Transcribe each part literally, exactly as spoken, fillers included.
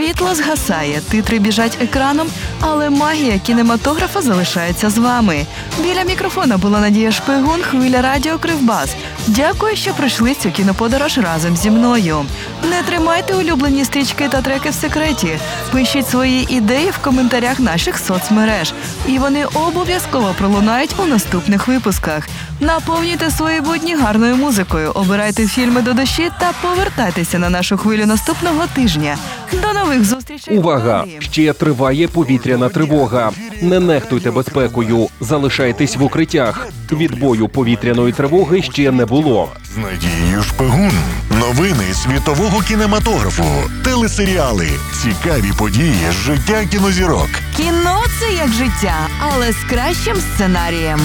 Світло згасає, титри біжать екраном, але магія кінематографа залишається з вами. Біля мікрофона була Надія Шпигун, Хвиля Радіо Кривбас. Дякую, що пройшли цю кіноподорож разом зі мною. Не тримайте улюблені стрічки та треки в секреті. Пишіть свої ідеї в коментарях наших соцмереж. І вони обов'язково пролунають у наступних випусках. Наповнюйте свої будні гарною музикою, обирайте фільми до душі та повертайтеся на нашу хвилю наступного тижня. До нових зустрічей! Увага! Ще триває повітряна тривога. Не нехтуйте безпекою, залишайтесь в укриттях. Відбою повітряної тривоги ще не було. З Надією Шпигун. Новини світового кінематографу, телесеріали, цікаві події з життя кінозірок. Кіно – це як життя, але з кращим сценарієм.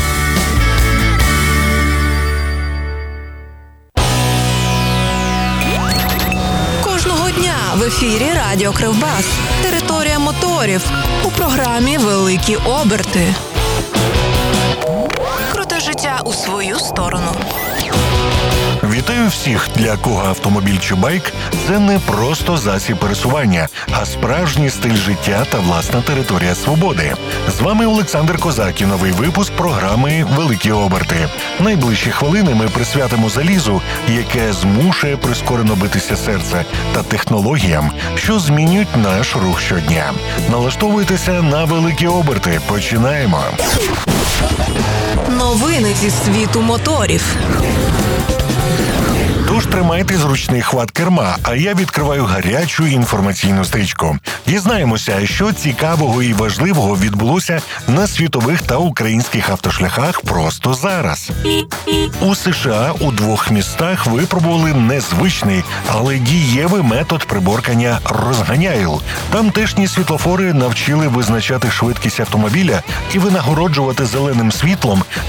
Кожного дня в ефірі Радіо Кривбас. Територія моторів. У програмі «Великі оберти». Круте життя у свою сторону. Вітаю всіх, для кого автомобіль чи байк – це не просто засіб пересування, а справжній стиль життя та власна територія свободи. З вами Олександр Козак і новий випуск програми «Великі оберти». Найближчі хвилини ми присвятимо залізу, яке змушує прискорено битися серце, та технологіям, що змінюють наш рух щодня. Налаштовуйтеся на великі оберти. Починаємо! Новини зі світу моторів. Тож тримайте зручний хват керма, а я відкриваю гарячу інформаційну стрічку. Дізнаємося, що цікавого і важливого відбулося на світових та українських автошляхах просто зараз. У США у двох містах випробували незвичний, але дієвий метод приборкання розганяйл. Тамтешні світлофори навчили визначати швидкість автомобіля і винагороджувати зеленим світлом